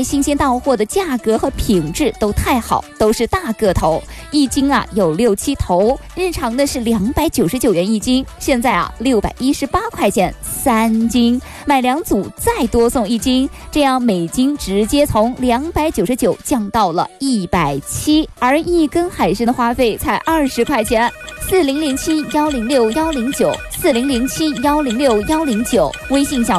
新鲜到货的价格和品质都太好，都是大个头，一斤有6、7头，日常的是299元一斤，现在618块钱3斤，买2组再多送1斤，这样每斤直接从299降到了170，而一根海参的花费才20块钱。4007106109，4007106109，微信小